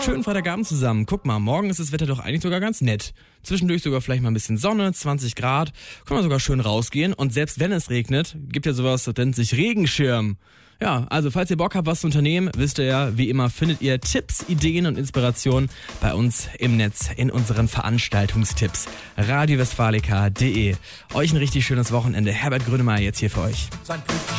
Schönen Freitagabend zusammen. Guck mal, morgen ist das Wetter doch eigentlich sogar ganz nett. Zwischendurch sogar vielleicht mal ein bisschen Sonne, 20 Grad. Kann man sogar schön rausgehen. Und selbst wenn es regnet, gibt ja sowas, das nennt sich Regenschirm. Ja, also falls ihr Bock habt, was zu unternehmen, wisst ihr ja, wie immer findet ihr Tipps, Ideen und Inspirationen bei uns im Netz in unseren Veranstaltungstipps. radiowestfalica.de. Euch ein richtig schönes Wochenende. Herbert Grönemeyer jetzt hier für euch.